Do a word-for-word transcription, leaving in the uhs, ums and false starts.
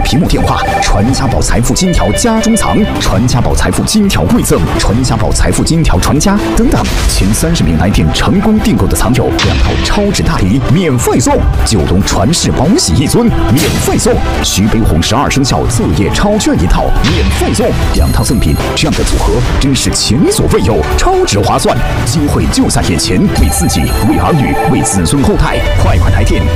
屏幕电话，传家宝财富金条家中藏，传家宝财富金条贵赠，传家宝财富金条传家等等。前三十名来电成功订购的藏友，两套超值大礼免费送，九龙传世宝玺一尊免费送，徐悲鸿十二生肖字业超券一套免费送，两套赠品，这样的组合真是前所未有，超值划算。机会就在眼前，为自己、为儿女、为子孙后代，快快来电